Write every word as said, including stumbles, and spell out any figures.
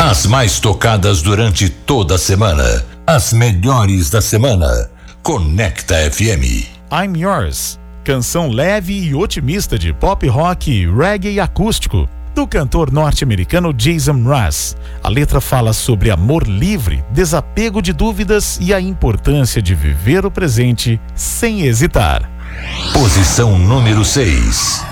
As mais tocadas durante toda a semana. As melhores da semana. Conecta F M. I'm Yours, canção leve e otimista de pop rock e reggae acústico, do cantor norte-americano Jason Mraz. A letra fala sobre amor livre, desapego de dúvidas e a importância de viver o presente sem hesitar. Posição número seis.